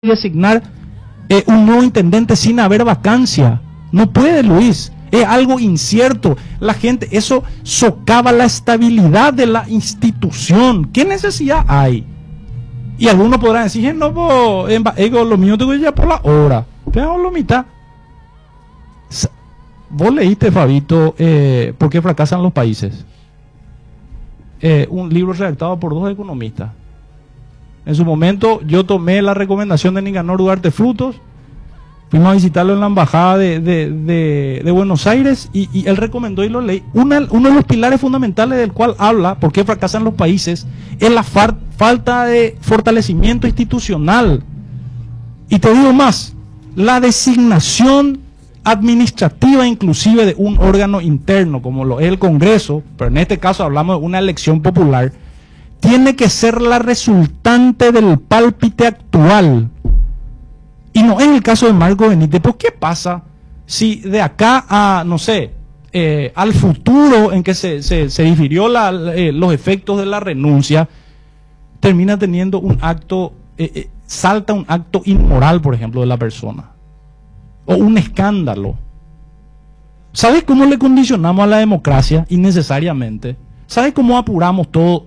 designar un nuevo intendente sin haber vacancia. No puede, Luis. Es algo incierto. La gente, eso socava la estabilidad de la institución. ¿Qué necesidad hay? Y algunos podrán decir, no, lo mío tengo ya por la hora. Pero lo mitad. Vos leíste, Fabito, ¿Por qué fracasan los países? Un libro redactado por dos economistas. En su momento yo tomé la recomendación de Nicanor Ugarte Frutos, fuimos a visitarlo en la embajada de Buenos Aires y él recomendó y lo leí. Uno de los pilares fundamentales del cual habla, por qué fracasan los países, es la falta de fortalecimiento institucional. Y te digo más, la designación administrativa inclusive de un órgano interno como lo es el Congreso, pero en este caso hablamos de una elección popular, tiene que ser la resultante del pálpite actual. Y no es el caso de Marco Benítez. ¿Por qué pasa si de acá a, no sé, al futuro en que se difirió los efectos de la renuncia, termina teniendo un acto, salta un acto inmoral, por ejemplo, de la persona? O un escándalo. ¿Sabes cómo le condicionamos a la democracia innecesariamente? ¿Sabes cómo apuramos todo?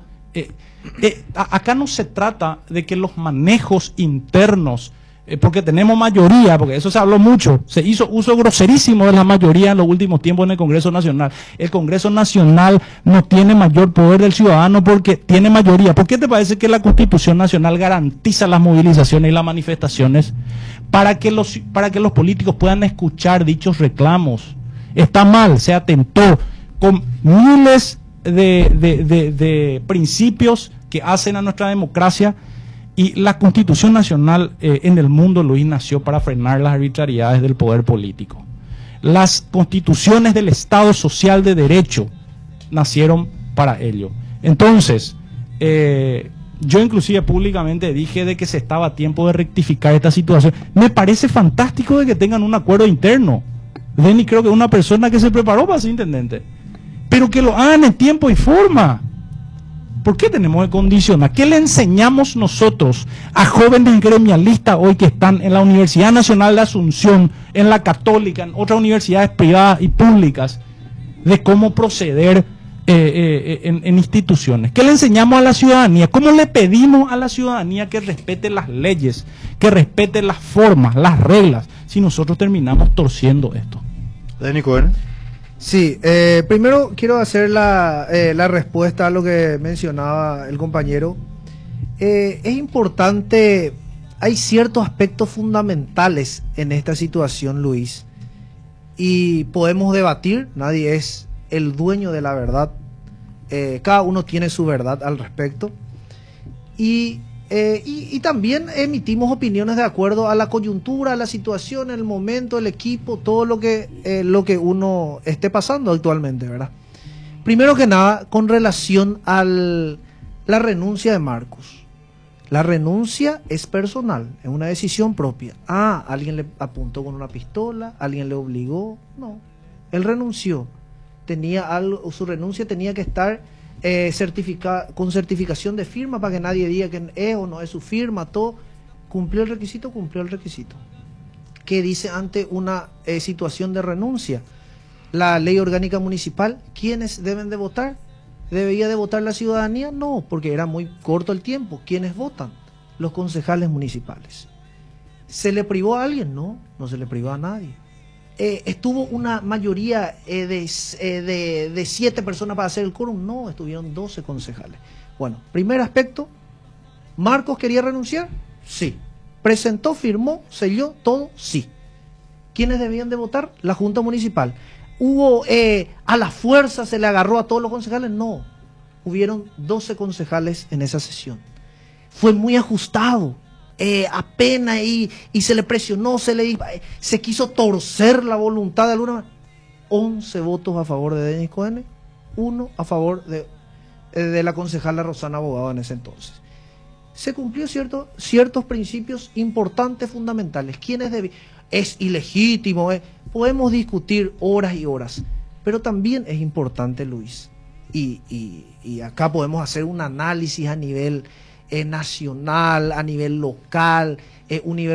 Acá no se trata de que los manejos internos, porque tenemos mayoría, porque eso se habló mucho, se hizo uso groserísimo de la mayoría en los últimos tiempos en el Congreso Nacional. El Congreso Nacional no tiene mayor poder del ciudadano porque tiene mayoría. ¿Por qué te parece que la Constitución Nacional garantiza las movilizaciones y las manifestaciones para que los políticos puedan escuchar dichos reclamos? Está mal, se atentó con miles de principios que hacen a nuestra democracia, y la Constitución Nacional en el mundo, Luis, nació para frenar las arbitrariedades del poder político. Las constituciones del Estado Social de Derecho nacieron para ello. Entonces, yo inclusive públicamente dije de que se estaba a tiempo de rectificar esta situación. Me parece fantástico de que tengan un acuerdo interno. Denny creo que es una persona que se preparó para ser intendente, pero que lo hagan en tiempo y forma. ¿Por qué tenemos que condicionar? ¿Qué le enseñamos nosotros a jóvenes gremialistas hoy que están en la Universidad Nacional de Asunción, en la Católica, en otras universidades privadas y públicas, de cómo proceder en instituciones? ¿Qué le enseñamos a la ciudadanía? ¿Cómo le pedimos a la ciudadanía que respete las leyes, que respete las formas, las reglas, si nosotros terminamos torciendo esto? Denny Cohen. Sí, primero quiero hacer la respuesta a lo que mencionaba el compañero. Es importante, hay ciertos aspectos fundamentales en esta situación, Luis, y podemos debatir, nadie es el dueño de la verdad, cada uno tiene su verdad al respecto, y también emitimos opiniones de acuerdo a la coyuntura, a la situación, el momento, el equipo, todo lo que uno esté pasando actualmente, ¿verdad? Primero que nada, con relación a la renuncia de Marcos. La renuncia es personal, es una decisión propia. Alguien le apuntó con una pistola, alguien le obligó. No, él renunció. Su renuncia tenía que estar con certificación de firma para que nadie diga que es o no es su firma, todo. Cumplió el requisito. ¿Qué dice ante una situación de renuncia? La ley orgánica municipal, ¿quiénes deben de votar? ¿Debería de votar la ciudadanía? No, porque era muy corto el tiempo. ¿Quiénes votan? Los concejales municipales. ¿Se le privó a alguien? No, no se le privó a nadie. ¿Estuvo una mayoría de 7 personas para hacer el quórum? No, estuvieron 12 concejales. Bueno, primer aspecto, ¿Marcos quería renunciar? Sí. ¿Presentó, firmó, selló, todo? Sí. ¿Quiénes debían de votar? La Junta Municipal. ¿Hubo a la fuerza se le agarró a todos los concejales? No. Hubieron 12 concejales en esa sesión. Fue muy ajustado. Apenas y se le presionó, se quiso torcer la voluntad de alguna manera. 11 votos a favor de Denny Cohen, 1 a favor de la concejala Rosana Abogado en ese entonces. Se cumplió ciertos principios importantes, fundamentales. Es ilegítimo, podemos discutir horas y horas, pero también es importante, Luis, y acá podemos hacer un análisis a nivel nacional, a nivel local, universitario.